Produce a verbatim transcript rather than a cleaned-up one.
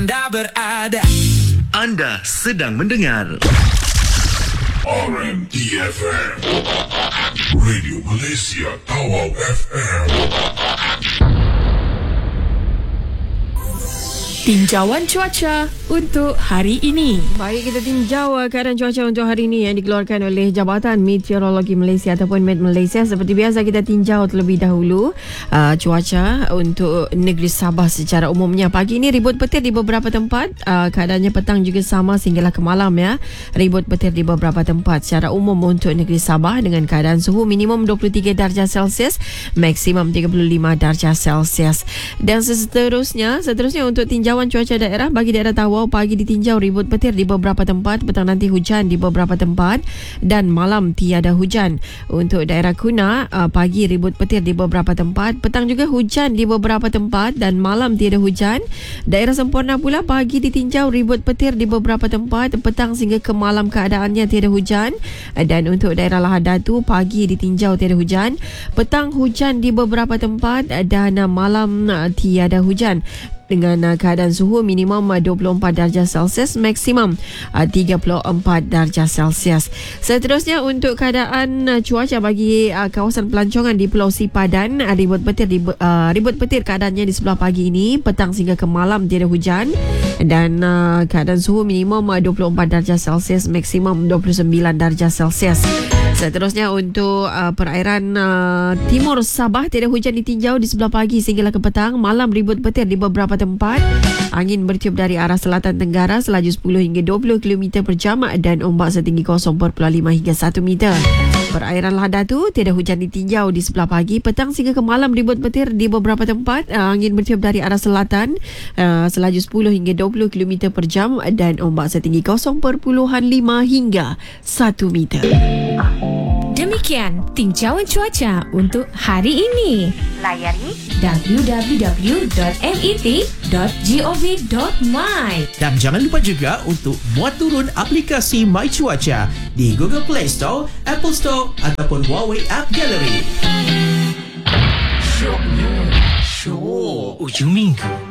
anda berada. Anda sedang mendengar R M D F M, Radio Malaysia Tawau F M. Tinjauan cuaca untuk hari ini. Baik, kita tinjau keadaan cuaca untuk hari ini yang dikeluarkan oleh Jabatan Meteorologi Malaysia ataupun Met Malaysia. Seperti biasa, kita tinjau terlebih dahulu uh, cuaca untuk negeri Sabah secara umumnya. Pagi ini ribut petir di beberapa tempat. Uh, keadaannya petang juga sama sehinggalah ke malam ya. Ribut petir di beberapa tempat secara umum untuk negeri Sabah dengan keadaan suhu minimum dua puluh tiga darjah Celsius, maksimum tiga puluh lima darjah Celsius. Dan seterusnya, seterusnya untuk tinjauan cuaca daerah bagi daerah Tawau, pagi ditinjau ribut petir di beberapa tempat, petang nanti hujan di beberapa tempat dan malam tiada hujan. Untuk daerah Kuna, pagi ribut petir di beberapa tempat, petang juga hujan di beberapa tempat dan malam tiada hujan. Daerah Semporna pula pagi ditinjau ribut petir di beberapa tempat, petang sehingga ke malam keadaannya tiada hujan. Dan untuk daerah Lahad Datu, pagi ditinjau tiada hujan, petang hujan di beberapa tempat dan malam tiada hujan dengan uh, keadaan suhu minimum uh, dua puluh empat darjah Celsius, maksimum uh, tiga puluh empat darjah Celsius. Seterusnya untuk keadaan uh, cuaca bagi uh, kawasan pelancongan di Pulau Sipadan, uh, ribut petir di uh, ribut petir keadaannya di sebelah pagi ini, petang sehingga ke malam tiada hujan dan uh, keadaan suhu minimum uh, dua puluh empat darjah Celsius, maksimum dua puluh sembilan darjah Celsius. Seterusnya untuk uh, perairan uh, timur Sabah, tiada hujan ditinjau di sebelah pagi sehinggalah ke petang, malam ribut petir di beberapa tempat. Angin bertiup dari arah selatan tenggara selaju sepuluh hingga dua puluh kilometer per jam dan ombak setinggi kosong perpuluhan lima hingga satu meter. Perairan Lahad Datu, tiada hujan ditinjau di sebelah pagi, petang sehingga ke malam ribut petir di beberapa tempat. Uh, angin bertiup dari arah selatan uh, selaju sepuluh hingga dua puluh kilometer per jam dan ombak setinggi kosong perpuluhan lima hingga satu meter. Demikian tinjauan cuaca untuk hari ini. Layari w w w dot met dot gov dot my. Dan jangan lupa juga untuk muat turun aplikasi My Cuaca di Google Play Store, Apple Store ataupun Huawei App Gallery. Show. Ujung minggu